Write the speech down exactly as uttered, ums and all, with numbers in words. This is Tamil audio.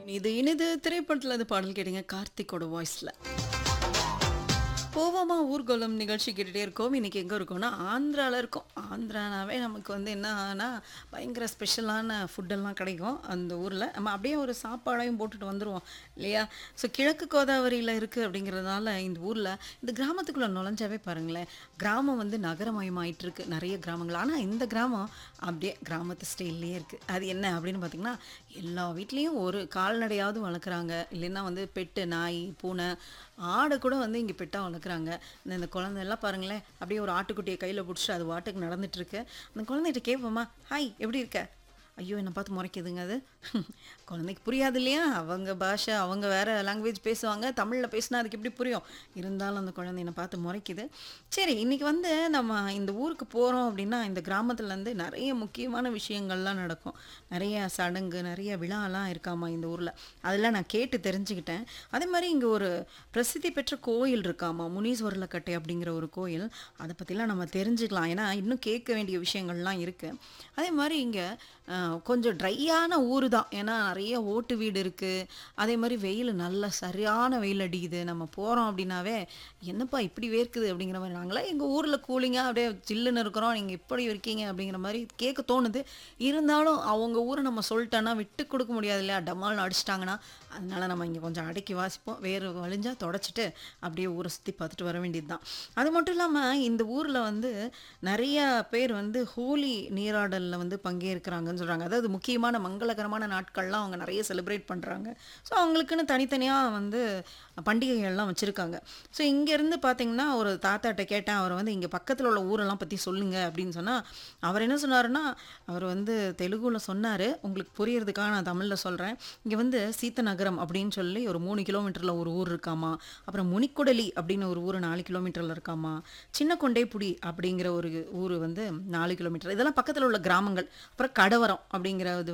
இது இனிது திரைப்படத்துல அது பாடல் கேட்டீங்க கார்த்திக்கோட வாய்ஸ்ல. போவோமா ஊர்கோலம் நிகழ்ச்சி கேட்டுட்டே இருக்கோம். இன்னைக்கு எங்க இருக்கோம்னா, ஆந்திரால இருக்கோம். ஆந்திரானாவே நமக்கு வந்து என்னன்னா, பயங்கர ஸ்பெஷலான ஃபுட்டெல்லாம் கிடைக்கும் அந்த ஊர்ல. நம்ம அப்படியே ஒரு சாப்பாடையும் போட்டுட்டு வந்துருவோம் இல்லையா? ஸோ கிழக்கு கோதாவரியில இருக்கு அப்படிங்கிறதுனால இந்த ஊர்ல இந்த கிராமத்துக்குள்ள நுழைஞ்சாவே பாருங்களேன், கிராமம் வந்து நகரமயமாயிட்டு இருக்கு. நெறைய கிராமங்கள். ஆனா இந்த கிராமம் அப்படியே கிராமத்து ஸ்டைல்லயே இருக்கு. அது என்ன அப்படின்னு பார்த்தீங்கன்னா, எல்லா வீட்லயும் ஒரு கால்நடையாவது வளர்க்குறாங்க. இல்லைன்னா வந்து பெட்டு நாய், பூனை, ஆடு கூட வந்து இங்க பெட்டா வளர்க்குறாங்க. இந்த இந்த குழந்தைலாம் பாருங்களேன், அப்படியே ஒரு ஆட்டுக்குட்டிய கையில புடிச்சுட்டு அது பாட்டுக்கு நடந்துட்டுருக்கு. அந்த குழந்தைகிட்ட கேட்போமா, "ஹாய் எப்படி இருக்க?" ஐயோ! என்ன பார்த்து முறைக்குதுங்க அது. குழந்தைக்கு புரியாது இல்லையா? அவங்க பாஷை, அவங்க வேற லாங்குவேஜ் பேசுவாங்க. தமிழ்ல பேசினா அதுக்கு எப்படி புரியும்? இருந்தாலும் அந்த குழந்தை என்ன பார்த்து முறைக்குது. சரி, இன்னைக்கு வந்து நம்ம இந்த ஊருக்கு போறோம் அப்படின்னா, இந்த கிராமத்துலேருந்து நெறைய முக்கியமான விஷயங்கள்லாம் நடக்கும். நெறைய சடங்கு, நெறைய விழாலாம் இருக்காமா இந்த ஊர்ல. அதெல்லாம் நான் கேட்டு தெரிஞ்சுக்கிட்டேன். அதே மாரி இங்க ஒரு பிரசித்தி பெற்ற கோயில் இருக்காமா, முனீஸ்வரலக்கட்டை அப்படிங்கிற ஒரு கோயில். அத பத்திலாம் நம்ம தெரிஞ்சுக்கலாம். ஏன்னா, இன்னும் கேட்க வேண்டிய விஷயங்கள்லாம் இருக்கு. அதே மாரி இங்க அ கொஞ்சம் ட்ரையான ஊரு தான். ஏன்னா, நெறைய ஓட்டு வீடு இருக்கு. அதே மாரி வெயிலு நல்லா சரியான வெயில் அடிக்குது. நம்ம போறோம் அப்படின்னாவே, "என்னப்பா இப்படி வேர்க்குது?" அப்படிங்கிற மாரி. நாங்கலாம் எங்க ஊர்ல கூலிங்கா அப்படியே ஜில்லுன்னு இருக்கிறோம். நீங்க இப்படி இருக்கீங்க அப்படிங்கிற மாரி கேட்க தோணுது. இருந்தாலும் அவங்க ஊர நம்ம சொல்ட்டோம்னா விட்டு குடுக்க முடியாது இல்லையா? டமால்னு அடிச்சுட்டாங்கன்னா, அதனால நம்ம இங்க கொஞ்சம் அடக்கி வாசிப்போம். வேர்வை வழிஞ்சா தொடச்சுட்டு, அப்படியே ஊர சுத்தி பார்த்துட்டு வர வேண்டியது தான். அது மட்டும் இல்லாம, இந்த ஊர்ல வந்து நெறைய பேர் வந்து ஹோலி நீராடல்ல வந்து பங்கேற்கிறாங்கன்னு சொல்றாங்க. அதாவது முக்கியமான மங்களகரமான நாட்கள்லாம் அவங்க நெறைய செலிப்ரேட் பண்றாங்க. ஸோ அவங்களுக்குன்னு தனித்தனியா வந்து பண்டிகைகள்லாம் வச்சிருக்காங்க. ஸோ இங்கேருந்து பார்த்தீங்கன்னா, ஒரு தாத்தாட்ட கேட்டேன். அவர் வந்து இங்க பக்கத்துல உள்ள ஊரெல்லாம் பத்தி சொல்லுங்க அப்படின்னு சொன்னா, அவர் என்ன சொன்னாருன்னா, அவர் வந்து தெலுங்குல சொன்னாரு. உங்களுக்கு புரியறதுக்காக நான் தமிழ்ல சொல்றேன். இங்க வந்து சீத்தநகரம் அப்படின்னு சொல்லி ஒரு மூணு கிலோமீட்டர்ல ஒரு ஊர் இருக்காமா. அப்புறம் முனிக்குடலி அப்படின்னு ஒரு ஊரு நாலு கிலோமீட்டர்ல இருக்காமா. சின்ன கொண்டைப்புடி அப்படிங்கிற ஒரு ஊரு வந்து நாலு கிலோமீட்டர். இதெல்லாம் பக்கத்துல உள்ள கிராமங்கள். அப்புறம் கடவரம் அப்படிங்கிற